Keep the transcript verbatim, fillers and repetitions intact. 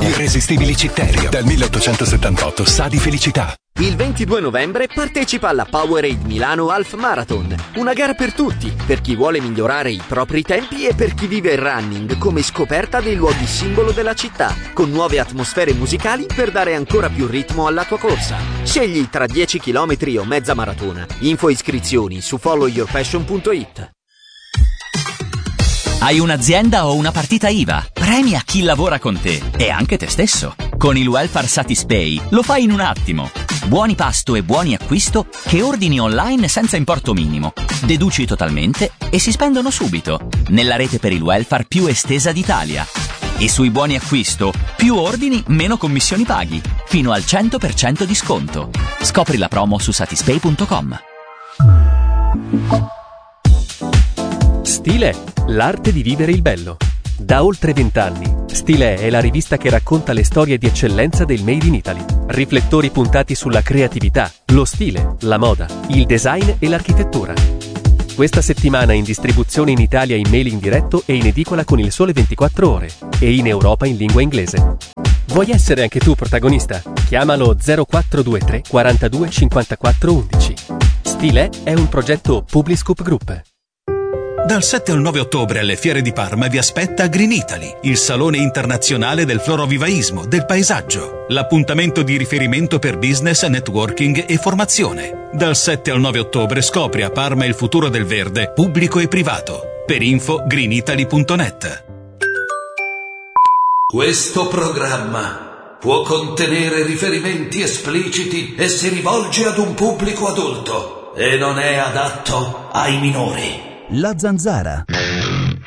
Irresistibili Citterio, dal milleottocentosettantotto sa di felicità. Il ventidue novembre partecipa alla Powerade Milano Half Marathon, una gara per tutti, per chi vuole migliorare i propri tempi e per chi vive il running come scoperta dei luoghi simbolo della città, con nuove atmosfere musicali per dare ancora più ritmo alla tua corsa. Scegli tra dieci chilometri o mezza maratona. Info e iscrizioni su follow your passion punto it. Hai un'azienda o una partita I V A? Premia chi lavora con te e anche te stesso. Con il Welfare Satispay lo fai in un attimo. Buoni pasto e buoni acquisto che ordini online senza importo minimo. Deduci totalmente e si spendono subito. Nella rete per il welfare più estesa d'Italia. E sui buoni acquisto, più ordini, meno commissioni paghi. Fino al cento per cento di sconto. Scopri la promo su satispay punto com. Stile, l'arte di vivere il bello. Da oltre vent'anni, Stile è la rivista che racconta le storie di eccellenza del Made in Italy. Riflettori puntati sulla creatività, lo stile, la moda, il design e l'architettura. Questa settimana in distribuzione in Italia in mailing diretto e in edicola con Il Sole ventiquattro Ore e in Europa in lingua inglese. Vuoi essere anche tu protagonista? Chiamalo zero quattro due tre quarantadue cinquantaquattro undici. Stile è un progetto Publiscoop Group. Dal sette al nove ottobre alle Fiere di Parma vi aspetta Green Italy, il salone internazionale del florovivaismo, del paesaggio, l'appuntamento di riferimento per business, networking e formazione. Dal sette al nove ottobre scopri a Parma il futuro del verde, pubblico e privato. Per info green italy punto net. Questo programma può contenere riferimenti espliciti e si rivolge ad un pubblico adulto e non è adatto ai minori. La Zanzara.